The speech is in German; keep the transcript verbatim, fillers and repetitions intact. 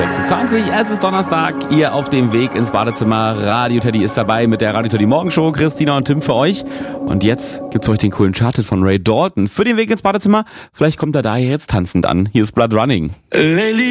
sechs Uhr zwanzig, es ist Donnerstag, ihr auf dem Weg ins Badezimmer. Radio Teddy ist dabei mit der Radio Teddy Morgenshow. Christina und Tim für euch. Und jetzt gibt's für euch den coolen Chart von Ray Dalton für den Weg ins Badezimmer. Vielleicht kommt er daher jetzt tanzend an. Hier ist Blood Running.